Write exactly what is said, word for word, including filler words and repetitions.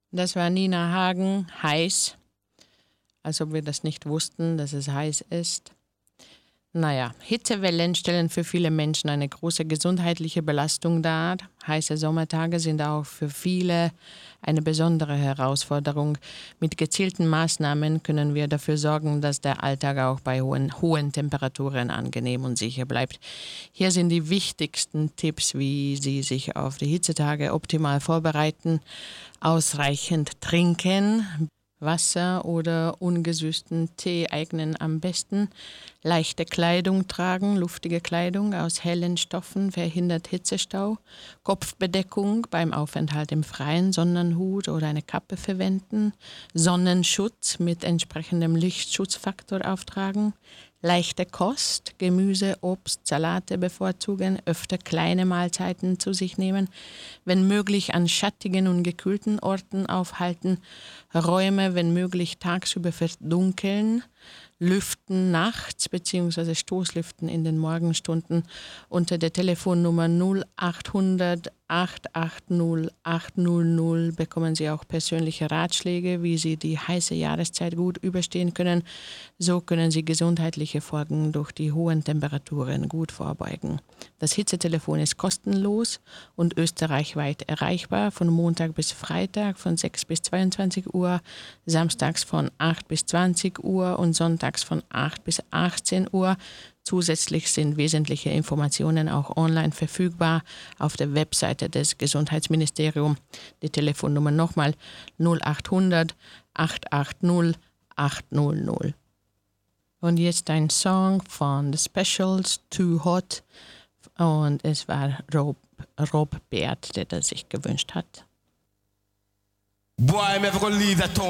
Das war Nina Hagen, heiß. Als ob wir das nicht wussten, dass es heiß ist. Naja, Hitzewellen stellen für viele Menschen eine große gesundheitliche Belastung dar. Heiße Sommertage sind auch für viele eine besondere Herausforderung. Mit gezielten Maßnahmen können wir dafür sorgen, dass der Alltag auch bei hohen, hohen Temperaturen angenehm und sicher bleibt. Hier sind die wichtigsten Tipps, wie Sie sich auf die Hitzetage optimal vorbereiten. Ausreichend trinken. Wasser oder ungesüßten Tee eignen am besten. Leichte Kleidung tragen, luftige Kleidung aus hellen Stoffen verhindert Hitzestau. Kopfbedeckung beim Aufenthalt im Freien, Sonnenhut oder eine Kappe verwenden. Sonnenschutz mit entsprechendem Lichtschutzfaktor auftragen. Leichte Kost, Gemüse, Obst, Salate bevorzugen, öfter kleine Mahlzeiten zu sich nehmen, wenn möglich an schattigen und gekühlten Orten aufhalten, Räume, wenn möglich, tagsüber verdunkeln, lüften nachts bzw. Stoßlüften in den Morgenstunden. Unter der Telefonnummer null achthundert acht acht null acht null null bekommen Sie auch persönliche Ratschläge, wie Sie die heiße Jahreszeit gut überstehen können. So können Sie gesundheitliche Folgen durch die hohen Temperaturen gut vorbeugen. Das Hitzetelefon ist kostenlos und österreichweit erreichbar von Montag bis Freitag von sechs bis zweiundzwanzig Uhr, samstags von acht bis zwanzig Uhr und sonntags von acht bis achtzehn Uhr. Zusätzlich sind wesentliche Informationen auch online verfügbar auf der Webseite des Gesundheitsministeriums. Die Telefonnummer nochmal null achthundert acht acht null acht null null. Und jetzt ein Song von The Specials, Too Hot. Und es war Rob, Rob Beard, der das sich gewünscht hat. Boy, I'm never gonna leave that town.